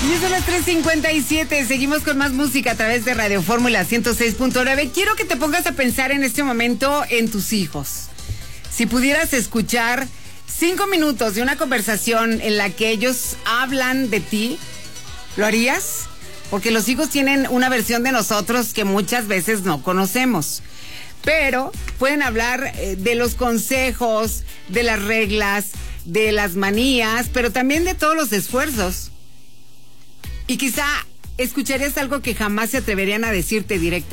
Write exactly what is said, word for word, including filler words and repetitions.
Y son las tres cincuenta y siete. Seguimos con más música a través de Radio Fórmula ciento seis punto nueve. Quiero que te pongas a pensar en este momento en tus hijos. Si pudieras escuchar cinco minutos de una conversación en la que ellos hablan de ti, ¿lo harías? Porque los hijos tienen una versión de nosotros que muchas veces no conocemos. Pero pueden hablar eh, de los consejos, de las reglas, de las manías, pero también de todos los esfuerzos. Y quizá escucharías algo que jamás se atreverían a decirte directamente.